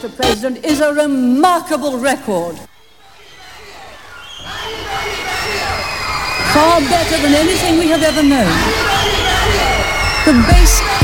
Mr. President, is a remarkable record. Far better than anything we have ever known. The base